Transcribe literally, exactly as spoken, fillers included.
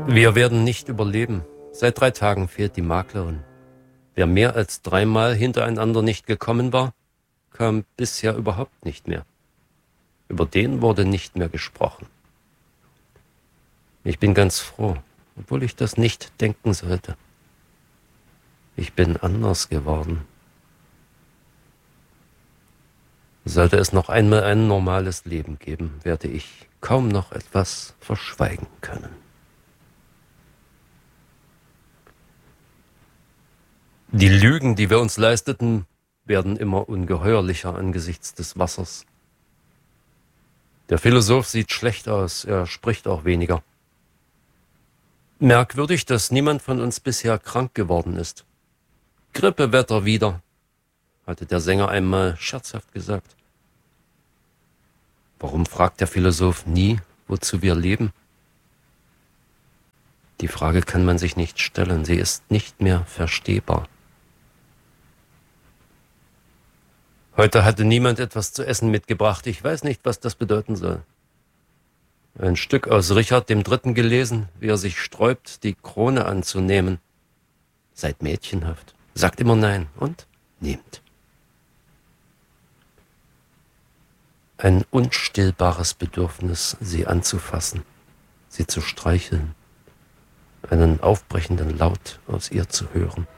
Wir werden nicht überleben. Seit drei Tagen fehlt die Maklerin. Wer mehr als dreimal hintereinander nicht gekommen war, kam bisher überhaupt nicht mehr. Über den wurde nicht mehr gesprochen. Ich bin ganz froh, obwohl ich das nicht denken sollte. Ich bin anders geworden. Sollte es noch einmal ein normales Leben geben, werde ich kaum noch etwas verschweigen können. Die Lügen, die wir uns leisteten, werden immer ungeheuerlicher angesichts des Wassers. Der Philosoph sieht schlecht aus, er spricht auch weniger. Merkwürdig, dass niemand von uns bisher krank geworden ist. Grippewetter wieder, hatte der Sänger einmal scherzhaft gesagt. Warum fragt der Philosoph nie, wozu wir leben? Die Frage kann man sich nicht stellen, sie ist nicht mehr verstehbar. Heute hatte niemand etwas zu essen mitgebracht. Ich weiß nicht, was das bedeuten soll. Ein Stück aus Richard dem Dritten gelesen, wie er sich sträubt, die Krone anzunehmen. Seid mädchenhaft, sagt immer nein und nehmt. Ein unstillbares Bedürfnis, sie anzufassen, sie zu streicheln, einen aufbrechenden Laut aus ihr zu hören.